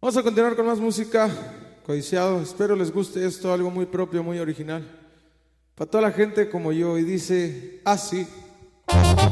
Vamos a continuar con más música, codiciado. Espero les guste esto, algo muy propio, muy original. Para toda la gente como yo, y dice así.